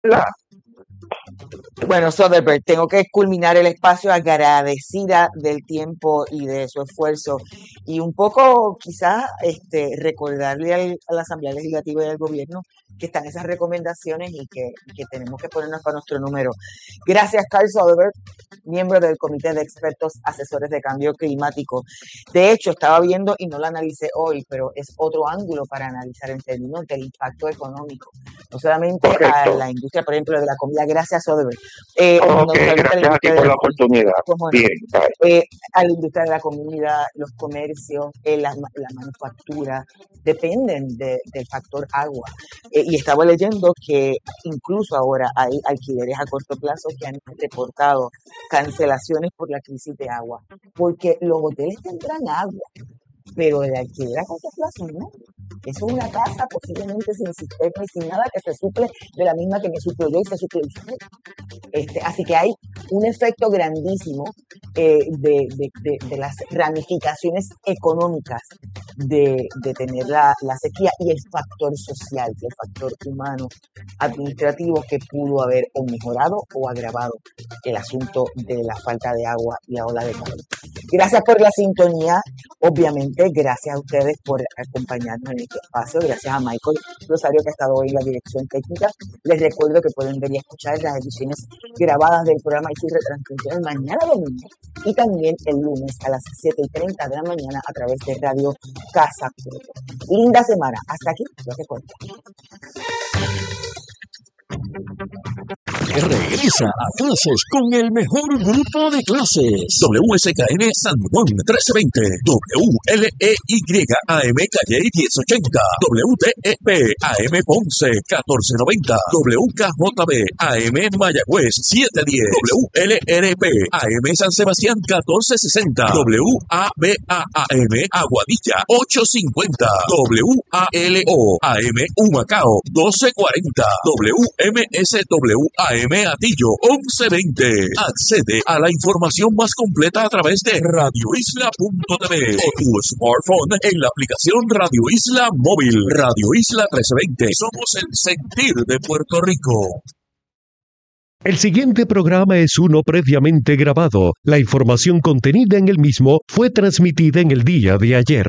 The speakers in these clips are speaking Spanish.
La, Bueno, Soderbergh, tengo que culminar el espacio agradecida del tiempo y de su esfuerzo y un poco quizás recordarle a la Asamblea Legislativa y al gobierno que están esas recomendaciones y que tenemos que ponernos para nuestro número. Gracias, Carl Soderbergh, miembro del Comité de Expertos Asesores de Cambio Climático. De hecho, estaba viendo, y no lo analicé hoy, pero es otro ángulo para analizar en términos del impacto económico. No solamente a correcto. la industria, por ejemplo, de la comida, gracias, Soderbergh. No Ok, solamente a la gracias a ti industria de por la la comida, oportunidad. cómo no, Bien, bye. a la industria de la comida, los comercios, la manufactura, dependen del factor agua. Y estaba leyendo que incluso ahora hay alquileres a corto plazo que han reportado cancelaciones por la crisis de agua, porque los hoteles tendrán agua, pero el alquiler a corto plazo no. Eso es una casa posiblemente sin sistema y sin nada que se suple de la misma que me suplió yo y se suple usted. Así que hay un efecto grandísimo de las ramificaciones económicas de tener la sequía y el factor social, el factor humano, administrativo que pudo haber o mejorado o agravado el asunto de la falta de agua y la ola de calor. Gracias por la sintonía, obviamente, gracias a ustedes por acompañarnos en este espacio, gracias a Michael Rosario que ha estado hoy en la dirección técnica. Les recuerdo que pueden ver y escuchar las ediciones grabadas del programa y sus retransmisiones mañana domingo y también el lunes a las 7:30 de la mañana a través de Radio Casa Puerto. Linda semana. Hasta aquí, lo que cuento. Regresa a clases con el mejor grupo de clases. WSKN San Juan 1320, WLEY AM Calle 1080, WTEP AM Ponce 1490, WKJB AM Mayagüez 710, WLRP AM San Sebastián 1460, WABA-AM Aguadilla 850, WALO AM Humacao 1240, WMSWAM Atillo 1120. Accede a la información más completa a través de radioisla.tv o tu smartphone en la aplicación Radio Isla Móvil. Radio Isla 1320. Somos el sentir de Puerto Rico. El siguiente programa es uno previamente grabado. La información contenida en el mismo fue transmitida en el día de ayer.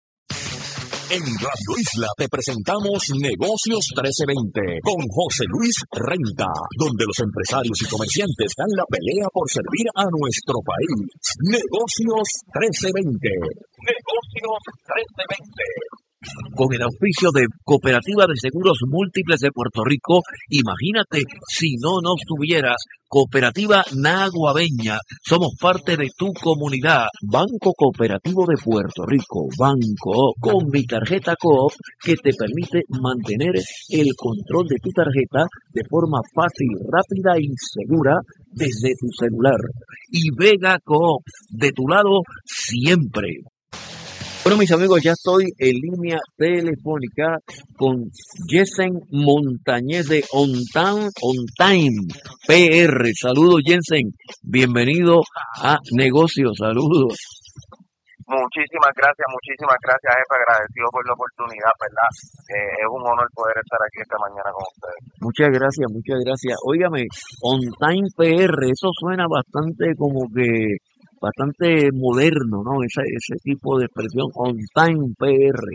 En Radio Isla te presentamos Negocios 1320 con José Luis Renta, donde los empresarios y comerciantes dan la pelea por servir a nuestro país. Negocios 1320. Negocios 1320. Con el auspicio de Cooperativa de Seguros Múltiples de Puerto Rico, imagínate si no nos tuvieras. Cooperativa Naguabeña, somos parte de tu comunidad. Banco Cooperativo de Puerto Rico, Banco, con mi tarjeta Coop, que te permite mantener el control de tu tarjeta de forma fácil, rápida y segura desde tu celular. Y Vega Coop, de tu lado siempre. Bueno, mis amigos, ya estoy en línea telefónica con Jensen Montañez de On Time PR. Saludos, Jensen. Bienvenido a Negocios. Saludos. Muchísimas gracias, jefe. Agradecido por la oportunidad, ¿verdad? Es un honor poder estar aquí esta mañana con ustedes. Muchas gracias. Óigame, On Time PR, eso suena bastante como que bastante moderno, ¿no? Ese tipo de expresión, On Time PR.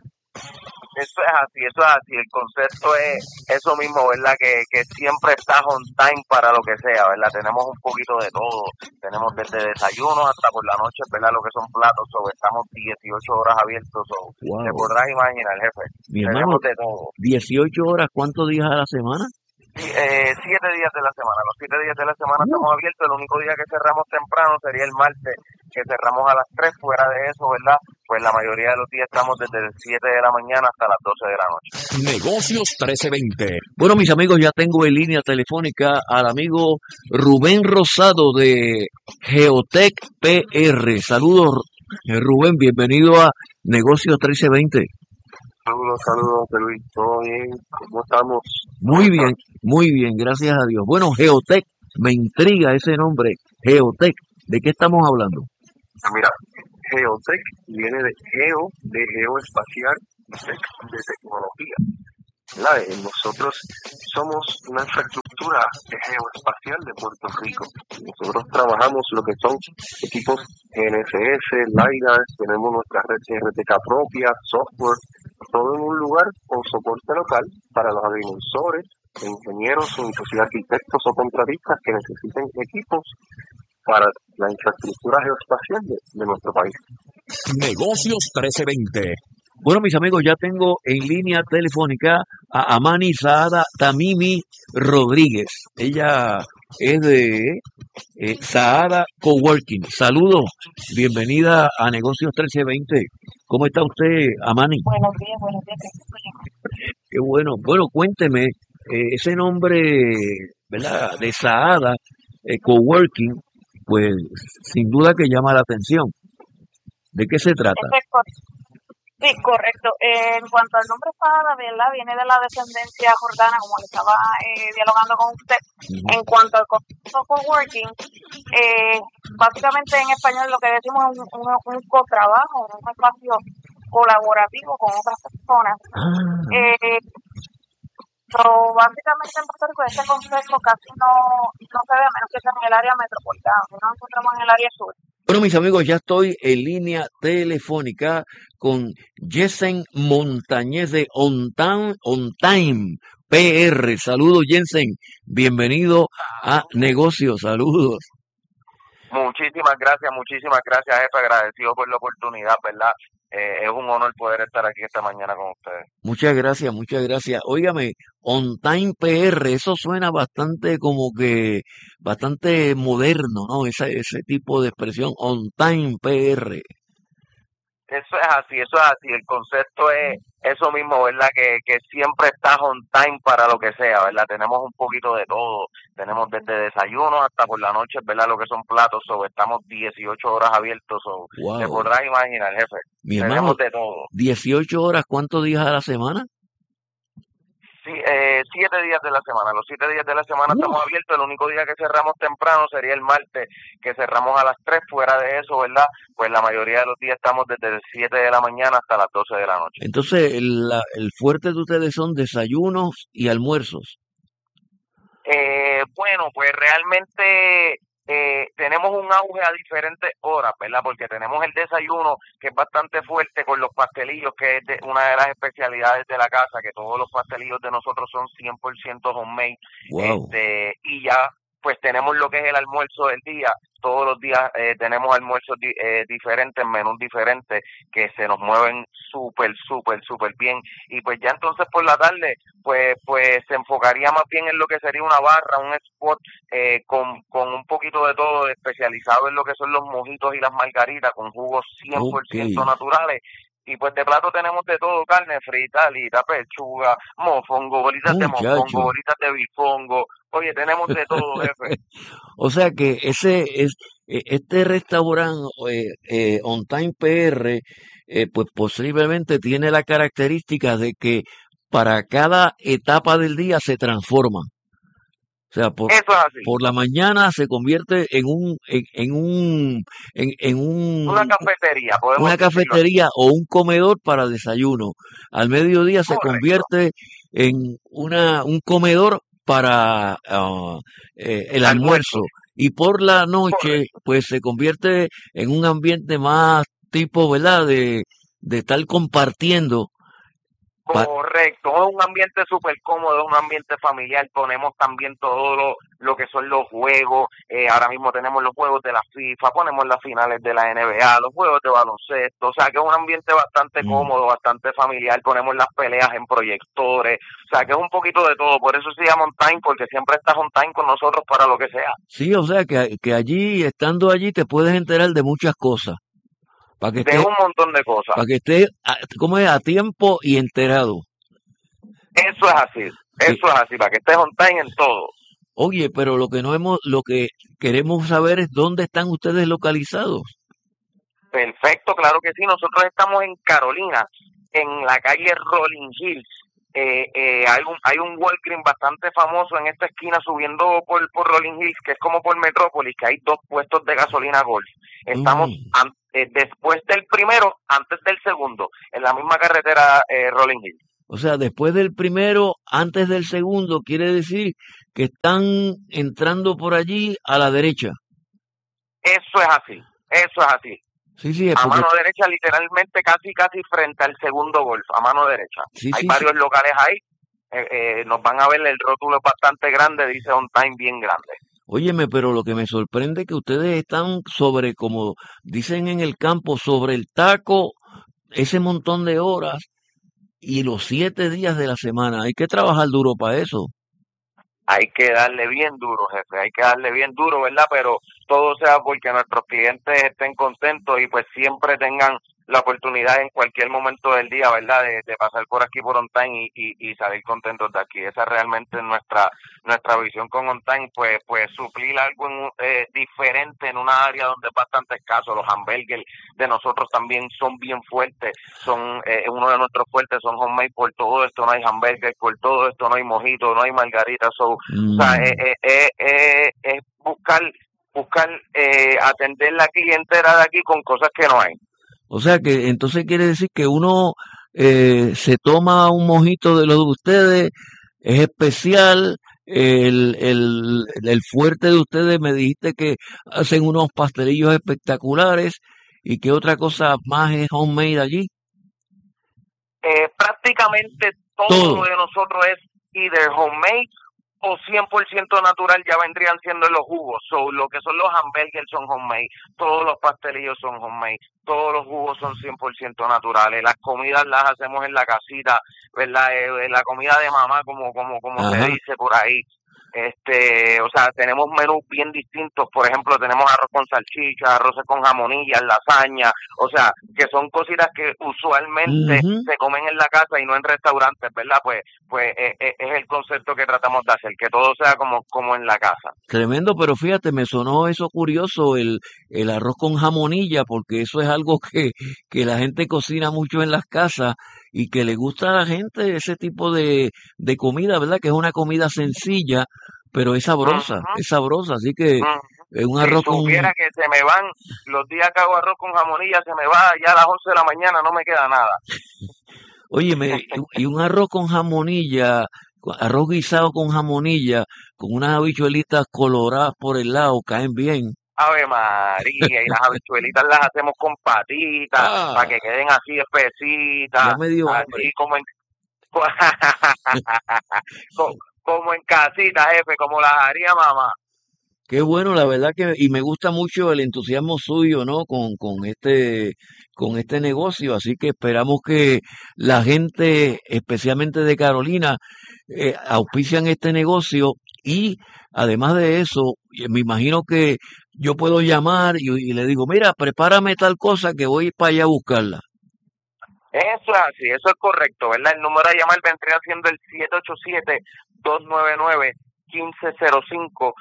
Eso es así. El concepto es eso mismo, ¿verdad? Que siempre estás on time para lo que sea, ¿verdad? Tenemos un poquito de todo. Tenemos desde desayuno hasta por la noche, ¿verdad? Lo que son platos. Estamos 18 horas abiertos. Wow. Te podrás imaginar, jefe. Mi hermano, tenemos de todo. 18 horas, ¿cuántos días a la semana? 7 días de la semana. Los 7 días de la semana estamos abiertos. El único día que cerramos temprano sería el martes, que cerramos a las 3. Fuera de eso, ¿verdad? Pues la mayoría de los días estamos desde las 7 de la mañana hasta las 12 de la noche. Negocios 1320. Bueno, mis amigos, ya tengo en línea telefónica al amigo Rubén Rosado de Geotech PR. Saludos, Rubén, bienvenido a Negocios 1320. Saludos, Luis. ¿Todo bien? ¿Cómo estamos? Muy bien, gracias a Dios. Bueno, Geotech, me intriga ese nombre, Geotech. ¿De qué estamos hablando? Mira, Geotech viene de geoespacial y tech de tecnología. ¿verdad? Nosotros somos una infraestructura geoespacial de Puerto Rico. Nosotros trabajamos lo que son equipos GNSS, LiDAR, tenemos nuestra red RTK propia, software, todo en un lugar con soporte local para los agrimensores, ingenieros o inclusive arquitectos o contratistas que necesiten equipos para la infraestructura geoespacial de nuestro país. Negocios 1320. Bueno, mis amigos, ya tengo en línea telefónica a Amani Saada Tamimi Rodríguez. Ella es de Saada Coworking. Saludos, bienvenida a Negocios 1320. ¿Cómo está usted, Amani? Buenos días. Qué bueno. Bueno, cuénteme, ese nombre, ¿verdad? De Saada Coworking, pues sin duda que llama la atención. ¿De qué se trata? Sí, correcto. En cuanto al nombre Saada, ¿verdad? Viene de la descendencia jordana, como le estaba dialogando con usted. En cuanto al concepto coworking, básicamente en español lo que decimos es un cotrabajo, un espacio colaborativo con otras personas. Básicamente en Puerto Rico este concepto casi no se ve a menos que sea en el área metropolitana, no nos encontramos en el área sur. Bueno, mis amigos, ya estoy en línea telefónica con Jensen Montañez de On Time PR. Saludos, Jensen. Bienvenido a Negocios. Saludos. Muchísimas gracias, jefe. Agradecido por la oportunidad, ¿verdad? Es un honor poder estar aquí esta mañana con ustedes. Muchas gracias. Óigame, On Time PR, eso suena bastante bastante moderno, ¿no? Ese tipo de expresión, On Time PR. Eso es así. El concepto es eso mismo, ¿verdad? Que siempre estás on time para lo que sea, ¿verdad? Tenemos un poquito de todo. Tenemos desde desayuno hasta por la noche, ¿verdad? Lo que son platos. Estamos 18 horas abiertos. Wow. Te podrás imaginar, jefe. Mi tenemos hermano, de todo. 18 horas, ¿cuántos días a la semana? Sí, 7 días de la semana. Los 7 días de la semana estamos abiertos. El único día que cerramos temprano sería el martes, que cerramos a las 3. Fuera de eso, ¿verdad? Pues la mayoría de los días estamos desde las 7 de la mañana hasta las 12 de la noche. Entonces, el fuerte de ustedes son desayunos y almuerzos. Bueno, pues realmente tenemos un auge a diferentes horas, ¿verdad? Porque tenemos el desayuno, que es bastante fuerte, con los pastelillos, que es una de las especialidades de la casa, que todos los pastelillos de nosotros son 100% homemade. Wow. Y ya, pues tenemos lo que es el almuerzo del día. Todos los días tenemos almuerzos diferentes, menús diferentes, que se nos mueven súper bien. Y pues ya entonces por la tarde, pues se enfocaría más bien en lo que sería una barra, un spot con un poquito de todo, especializado en lo que son los mojitos y las margaritas, con jugos 100% naturales. Y pues de plato tenemos de todo: carne frita, alita, pechuga, mofongo, bolitas de mofongo, bolitas de bifongo. Oye, tenemos de todo, jefe. O sea que este restaurante On Time PR, pues posiblemente tiene la característica de que para cada etapa del día se transforma. O sea, Eso es así. Por la mañana se convierte en una cafetería, una cafetería o un comedor para desayuno. Al mediodía se convierte en un comedor para el almuerzo. Y por la noche, pues se convierte en un ambiente más tipo, ¿verdad? De estar compartiendo. Correcto, es un ambiente súper cómodo, es un ambiente familiar. Ponemos también todo lo que son los juegos. Ahora mismo tenemos los juegos de la FIFA, ponemos las finales de la NBA, los juegos de baloncesto. O sea que es un ambiente bastante cómodo, bastante familiar. Ponemos las peleas en proyectores. O sea que es un poquito de todo. Por eso se llama On Time, porque siempre estás on time con nosotros para lo que sea. Sí, o sea que allí, estando allí, te puedes enterar de muchas cosas. De un montón de cosas. Para que estés, a tiempo y enterado. Eso es así, para que estés on time en todo. Oye, pero lo que queremos saber es dónde están ustedes localizados. Perfecto, claro que sí. Nosotros estamos en Carolina, en la calle Rolling Hills. Hay un Walgreens bastante famoso en esta esquina subiendo por Rolling Hills, que es como por Metrópolis, que hay 2 puestos de gasolina Golf. Estamos después del primero, antes del segundo, en la misma carretera Rolling Hills. O sea, después del primero, antes del segundo, quiere decir que están entrando por allí a la derecha. Eso es así, eso es así. Sí, sí, es A porque... mano derecha, literalmente casi frente al segundo golf, a mano derecha. Sí, Hay sí, varios locales ahí, nos van a ver, el rótulo es bastante grande, dice On Time bien grande. Óyeme, pero lo que me sorprende es que ustedes están sobre, como dicen en el campo, sobre el taco ese montón de horas y los 7 días de la semana. Hay que trabajar duro para eso. Hay que darle bien duro, jefe, hay que darle bien duro, ¿verdad? Pero todo sea porque nuestros clientes estén contentos y pues siempre tengan la oportunidad en cualquier momento del día, ¿verdad? De pasar por aquí por On Time y salir contentos de aquí. Esa realmente es nuestra visión con On Time, pues suplir algo diferente en una área donde es bastante escaso. Los hamburgers de nosotros también son bien fuertes, son uno de nuestros fuertes, son homemade. Por todo esto no hay hamburger, por todo esto no hay mojito, no hay margarita. O sea, es buscar atender la clientela de aquí con cosas que no hay. O sea que entonces quiere decir que uno se toma un mojito de los de ustedes, es especial, el fuerte de ustedes, me dijiste que hacen unos pastelillos espectaculares, y qué otra cosa más es homemade allí. Prácticamente todo lo de nosotros es either homemade o 100% natural, ya vendrían siendo los jugos. So, lo que son los hamburgers son homemade, todos los pastelillos son homemade, todos los jugos son 100% naturales, las comidas las hacemos en la casita, ¿verdad? La comida de mamá, como se dice por ahí. O sea, tenemos menús bien distintos. Por ejemplo, tenemos arroz con salchicha, arroces con jamonillas, lasaña, o sea, que son cositas que usualmente se comen en la casa y no en restaurantes, ¿verdad? Pues es el concepto que tratamos de hacer, que todo sea como en la casa. Tremendo, pero fíjate, me sonó eso curioso, el arroz con jamonilla, porque eso es algo que la gente cocina mucho en las casas y que le gusta a la gente, ese tipo de comida, ¿verdad? Que es una comida sencilla, pero es sabrosa, así que un arroz si supiera que se me van, los días que hago arroz con jamonilla, se me va ya a las 11 de la mañana, no me queda nada. Óyeme, y un arroz con jamonilla, arroz guisado con jamonilla, con unas habichuelitas coloradas por el lado, caen bien. Ave María, y las habichuelitas las hacemos con patitas, para que queden así espesitas, Ya me dio así hambre. como en casita, jefe, como las haría mamá. Qué bueno, la verdad que, y me gusta mucho el entusiasmo suyo, ¿no? Con este negocio, así que esperamos que la gente, especialmente de Carolina, auspician este negocio, y además de eso, me imagino que yo puedo llamar y le digo, mira, prepárame tal cosa que voy para allá a buscarla. Eso es así, eso es correcto, ¿verdad? El número a llamar vendría siendo el 787-299-1505,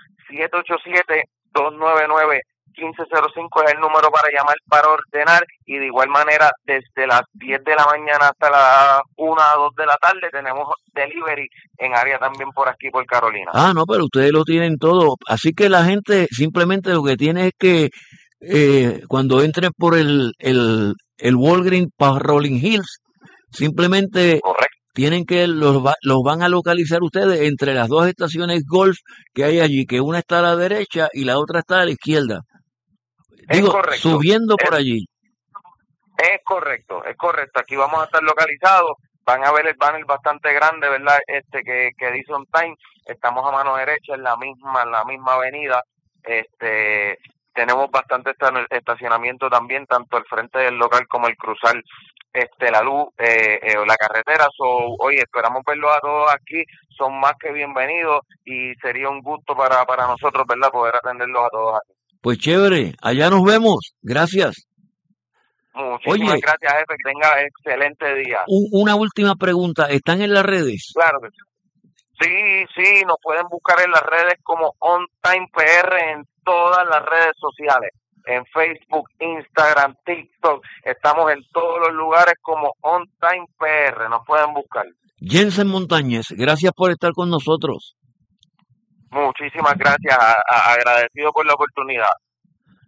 787-299-1505 es el número para llamar, para ordenar, y de igual manera desde las 10 de la mañana hasta las 1 a 2 de la tarde tenemos delivery en área también por aquí, por Carolina. Ah, no, pero ustedes lo tienen todo, así que la gente simplemente lo que tiene es que cuando entren por el Walgreens para Rolling Hills, simplemente Correcto. tienen que los van a localizar ustedes entre las dos estaciones golf que hay allí, que una está a la derecha y la otra está a la izquierda. Digo, correcto. subiendo por allí. Es correcto. Aquí vamos a estar localizados. Van a ver el banner bastante grande, ¿verdad? Que dice On Time. Estamos a mano derecha en la misma avenida. Tenemos bastante estacionamiento también, tanto al frente del local como el cruzar la luz, la carretera. Oye, esperamos verlos a todos aquí. Son más que bienvenidos y sería un gusto para nosotros, ¿verdad? Poder atenderlos a todos aquí. Pues chévere, allá nos vemos. Gracias. Muchísimas gracias, jefe. Que tenga excelente día. Una última pregunta. ¿Están en las redes? Claro que sí. Sí, nos pueden buscar en las redes como On Time PR en todas las redes sociales. En Facebook, Instagram, TikTok. Estamos en todos los lugares como On Time PR. Nos pueden buscar. Jensen Montañez, gracias por estar con nosotros. Muchísimas gracias. Agradecido por la oportunidad.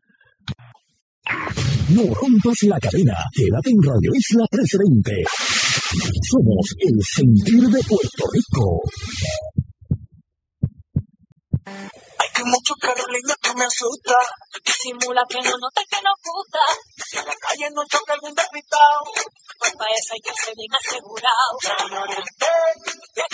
No rompas la cadena. Quédate en Radio Isla 1320. Somos el sentir de Puerto Rico. Hay que mucho Carolina que me asusta. Simula que no nota que nos gusta. Si en la calle no choca algún despistado, pues para eso hay que ser bien asegurado. Ya me orienté, ya